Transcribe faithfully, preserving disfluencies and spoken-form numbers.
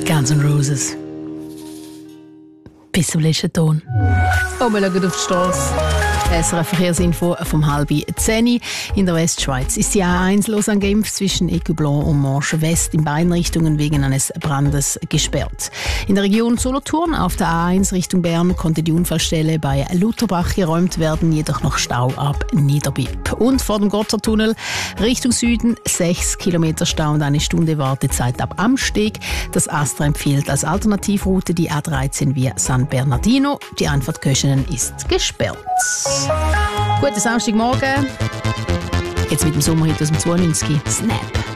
Guns N' Roses. Bis zum letzten Ton. Oh, wir schauen auf die Strasse. S R F Verkehrsinfo vom halben zehn. In der Westschweiz ist die A eins Lausanne an Genf zwischen Écublon und Morges West in beiden Richtungen wegen eines Brandes gesperrt. In der Region Solothurn auf der A eins Richtung Bern konnte die Unfallstelle bei Lutherbach geräumt werden, jedoch noch Stau ab Niederbipp. Und vor dem Gotthardtunnel Richtung Süden sechs Kilometer Stau und eine Stunde Wartezeit ab Amsteg. Das ASTRA empfiehlt als Alternativroute die A dreizehn via San Bernardino. Die Einfahrt Köschenen ist gesperrt. Guten Samstagmorgen. Jetzt mit dem Sommerhit aus dem zweiundneunzig. Snap.